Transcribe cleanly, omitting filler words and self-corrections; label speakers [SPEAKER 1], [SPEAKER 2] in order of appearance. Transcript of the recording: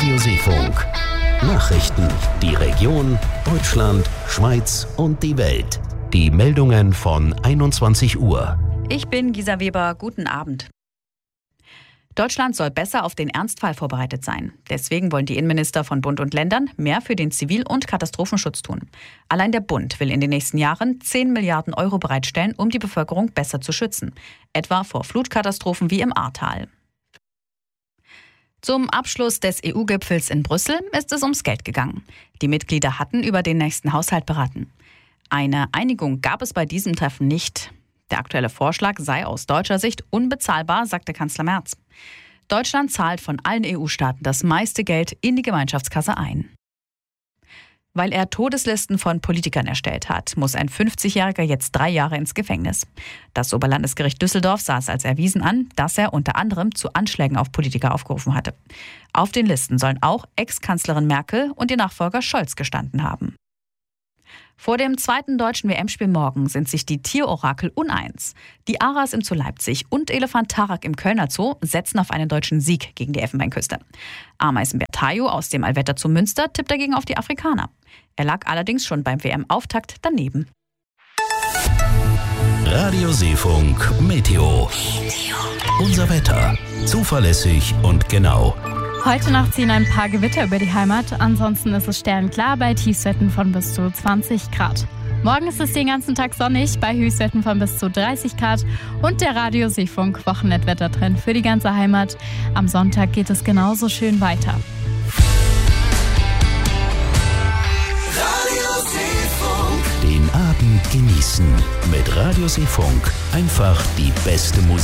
[SPEAKER 1] Radio Seefunk. Nachrichten, die Region, Deutschland, Schweiz und die Welt. Die Meldungen von 21 Uhr.
[SPEAKER 2] Ich bin Gisa Weber, guten Abend. Deutschland soll besser auf den Ernstfall vorbereitet sein. Deswegen wollen die Innenminister von Bund und Ländern mehr für den Zivil- und Katastrophenschutz tun. Allein der Bund will in den nächsten Jahren 10 Milliarden Euro bereitstellen, um die Bevölkerung besser zu schützen. Etwa vor Flutkatastrophen wie im Ahrtal. Zum Abschluss des EU-Gipfels in Brüssel ist es ums Geld gegangen. Die Mitglieder hatten über den nächsten Haushalt beraten. Eine Einigung gab es bei diesem Treffen nicht. Der aktuelle Vorschlag sei aus deutscher Sicht unbezahlbar, sagte Kanzler Merz. Deutschland zahlt von allen EU-Staaten das meiste Geld in die Gemeinschaftskasse ein. Weil er Todeslisten von Politikern erstellt hat, muss ein 50-Jähriger jetzt 3 Jahre ins Gefängnis. Das Oberlandesgericht Düsseldorf sah es als erwiesen an, dass er unter anderem zu Anschlägen auf Politiker aufgerufen hatte. Auf den Listen sollen auch Ex-Kanzlerin Merkel und ihr Nachfolger Scholz gestanden haben. Vor dem zweiten deutschen WM-Spiel morgen sind sich die Tierorakel uneins. Die Aras im Zoo Leipzig und Elefant Tarak im Kölner Zoo setzen auf einen deutschen Sieg gegen die Elfenbeinküste. Ameisenbär Tayo aus dem Allwetter Zoo Münster tippt dagegen auf die Afrikaner. Er lag allerdings schon beim WM-Auftakt daneben.
[SPEAKER 1] Radio Seefunk Meteo. Unser Wetter. Zuverlässig und genau.
[SPEAKER 3] Heute Nacht ziehen ein paar Gewitter über die Heimat, ansonsten ist es sternklar bei Tiefstwerten von bis zu 20 Grad. Morgen ist es den ganzen Tag sonnig bei Höchstwerten von bis zu 30 Grad und der Radio Seefunk Wochenendwettertrend für die ganze Heimat. Am Sonntag geht es genauso schön weiter.
[SPEAKER 1] Radio Seefunk. Den Abend genießen mit Radio Seefunk. Einfach die beste Musik.